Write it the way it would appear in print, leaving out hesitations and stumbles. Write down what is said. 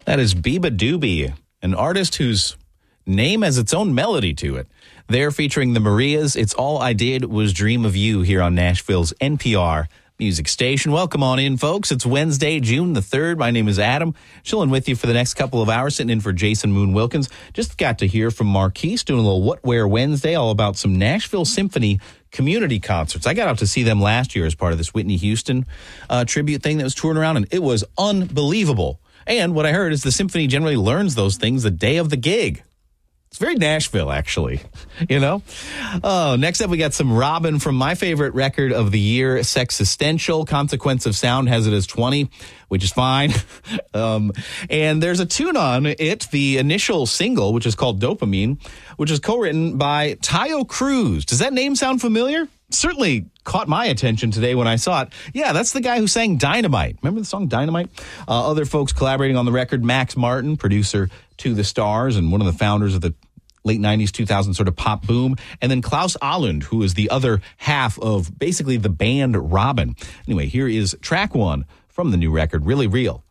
That is Biba Doobie, an artist whose name has its own melody to it. They're featuring the Marias. It's All I Did Was Dream of You here on Nashville's NPR Music Station. Welcome on in, folks. It's Wednesday, June the 3rd. My name is Adam. Chilling with you for the next couple of hours, sitting in for Jason Moon Wilkins. Just got to hear from Marquise doing a little What Where Wednesday, all about some Nashville Symphony community concerts. I got out to see them last year as part of this Whitney Houston tribute thing that was touring around, and it was unbelievable. And what I heard is the symphony generally learns those things the day of the gig. It's very Nashville, actually, you know? Next up, we got some Robin from my favorite record of the year, Sexistential. Consequence of Sound has it as 20, which is fine. And there's a tune on it, the initial single, which is called Dopamine, which is co-written by Tayo Cruz. Does that name sound familiar? Certainly caught my attention today when I saw it. Yeah, that's the guy who sang Dynamite. Remember the song Dynamite? Other folks collaborating on the record, Max Martin, producer to the Stars and one of the founders of the late 90s, 2000s sort of pop boom. And then Klaus Allund, who is the other half of basically the band Robin. Anyway, here is track one from the new record, Really Real.